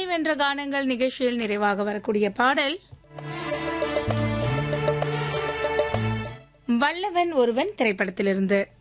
வென்ற கானங்கள் நிகழ்ச்சியில் நிறைவாக வரக்கூடிய பாடல் வல்லவன் ஒருவன் திரைப்படத்திலிருந்து.